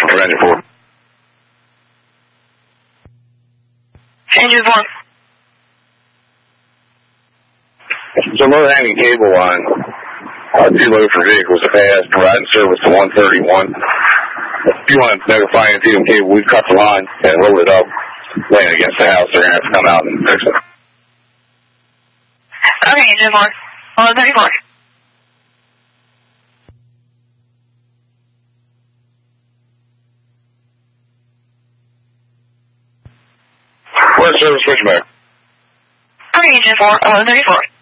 Engine 4. Engine 4. So low hanging cable line, too low for vehicles to pass, providing service to 131. If you want to notify Antietam Cable, we've cut the line and rolled it up, laying against the house. They're going to have to come out and fix it. Okay, Engine 4. 1134. We're in service, switchback. Okay, Engine 4. 1134.